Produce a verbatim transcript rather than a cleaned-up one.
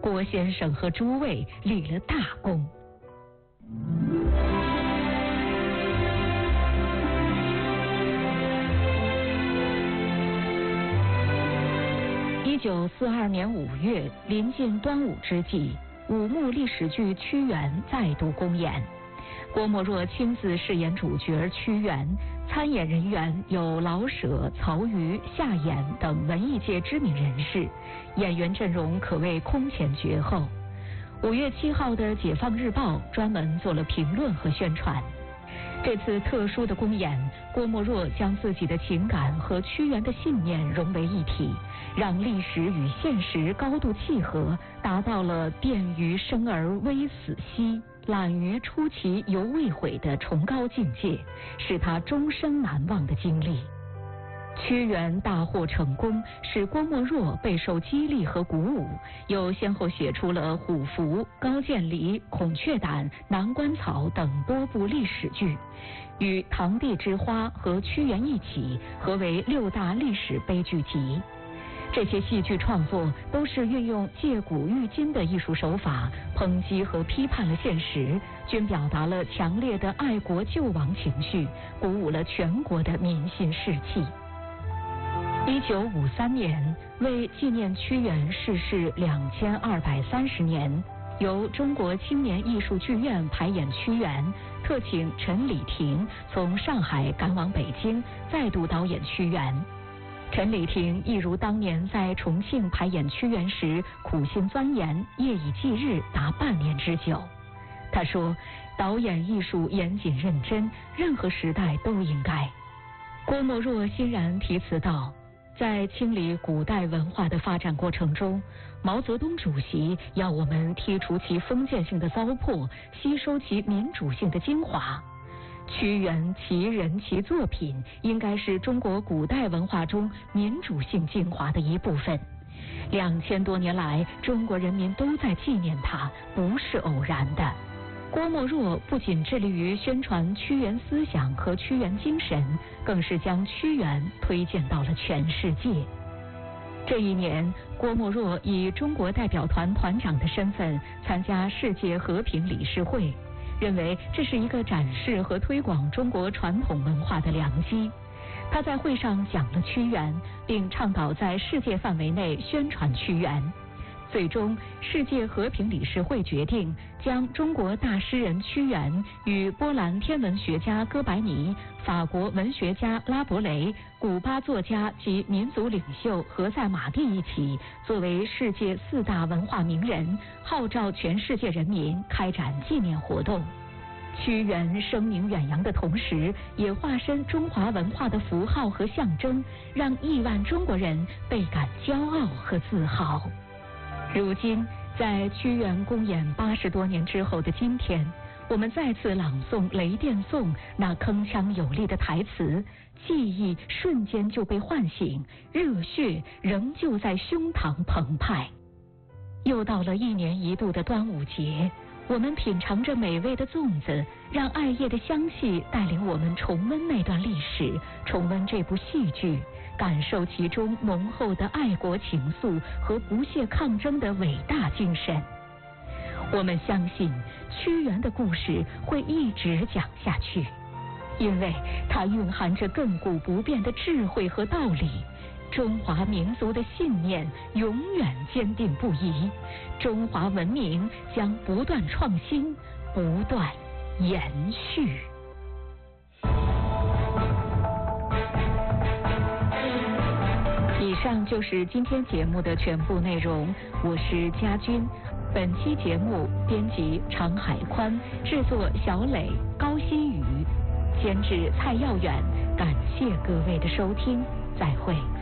郭先生和诸位立了大功。一九四二年五月，临近端午之际，五幕历史剧《屈原》再度公演。郭沫若亲自饰演主角屈原，参演人员有老舍、曹禺、夏衍等文艺界知名人士，演员阵容可谓空前绝后。五月七号的《解放日报》专门做了评论和宣传。这次特殊的公演，郭沫若将自己的情感和屈原的信念融为一体，让历史与现实高度契合，达到了电鱼生而微死兮，懒鱼出其犹未悔的崇高境界，是他终生难忘的经历。屈原大获成功，使郭沫若备受激励和鼓舞，又先后写出了《虎符》《高渐离》《孔雀胆》《南关草》等多部历史剧，与《堂弟之花》和屈原一起合为六大历史悲剧集。这些戏剧创作都是运用借古喻今的艺术手法，抨击和批判了现实，均表达了强烈的爱国救亡情绪，鼓舞了全国的民心士气。一九五三年，为纪念屈原逝世两千二百三十年，由中国青年艺术剧院排演屈原，特请陈理婷从上海赶往北京，再度导演屈原。陈理婷一如当年在重庆排演屈原时苦心钻研，夜以继日达半年之久。他说，导演艺术严谨认真，任何时代都应该。郭沫若欣然题词道，在清理古代文化的发展过程中，毛泽东主席要我们剔除其封建性的糟粕，吸收其民主性的精华。屈原其人其作品应该是中国古代文化中民主性精华的一部分。两千多年来，中国人民都在纪念他，不是偶然的。郭沫若不仅致力于宣传屈原思想和屈原精神，更是将屈原推荐到了全世界。这一年，郭沫若以中国代表团团长的身份参加世界和平理事会，认为这是一个展示和推广中国传统文化的良机。他在会上讲了屈原，并倡导在世界范围内宣传屈原。最终，世界和平理事会决定将中国大诗人屈原与波兰天文学家哥白尼、法国文学家拉伯雷、古巴作家及民族领袖何塞马蒂一起作为世界四大文化名人，号召全世界人民开展纪念活动。屈原声名远扬的同时，也化身中华文化的符号和象征，让亿万中国人倍感骄傲和自豪。如今，在屈原公演八十多年之后的今天，我们再次朗诵《雷电颂》那铿锵有力的台词，记忆瞬间就被唤醒，热血仍旧在胸膛澎湃。又到了一年一度的端午节，我们品尝着美味的粽子，让艾叶的香气带领我们重温那段历史，重温这部戏剧，感受其中浓厚的爱国情愫和不懈抗争的伟大精神。我们相信屈原的故事会一直讲下去，因为它蕴含着亘古不变的智慧和道理。中华民族的信念永远坚定不移，中华文明将不断创新，不断延续。以上就是今天节目的全部内容，我是佳君。本期节目编辑常海宽，制作小磊、高新宇，监制蔡耀远。感谢各位的收听，再会。